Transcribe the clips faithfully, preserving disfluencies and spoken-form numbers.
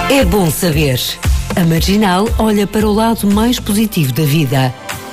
É bom saber. A Marginal olha para o lado mais positivo da vida.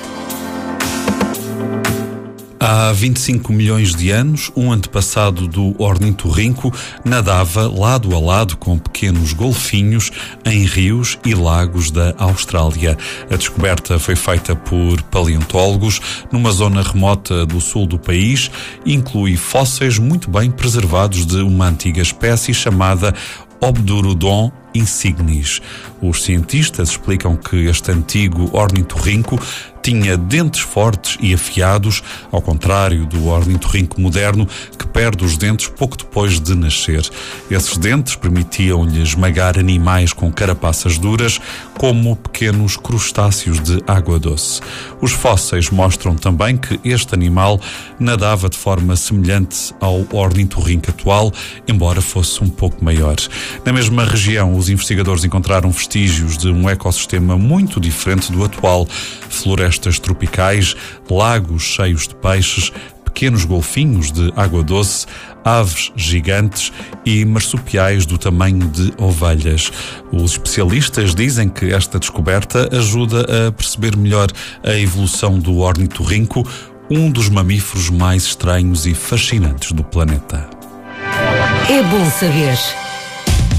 Há vinte e cinco milhões de anos, um antepassado do ornitorrinco nadava lado a lado com pequenos golfinhos em rios e lagos da Austrália. A descoberta foi feita por paleontólogos numa zona remota do sul do país e inclui fósseis muito bem preservados de uma antiga espécie chamada Obdurodon insignis. Os cientistas explicam que este antigo ornitorrinco tinha dentes fortes e afiados, ao contrário do ornitorrinco moderno, que perde os dentes pouco depois de nascer. Esses dentes permitiam-lhe esmagar animais com carapaças duras, como pequenos crustáceos de água doce. Os fósseis mostram também que este animal nadava de forma semelhante ao ornitorrinco atual, embora fosse um pouco maior. Na mesma região, os investigadores encontraram vestígios de um ecossistema muito diferente do atual. Florestas tropicais, lagos cheios de peixes, pequenos golfinhos de água doce, aves gigantes e marsupiais do tamanho de ovelhas. Os especialistas dizem que esta descoberta ajuda a perceber melhor a evolução do ornitorrinco, um dos mamíferos mais estranhos e fascinantes do planeta. É bom saber.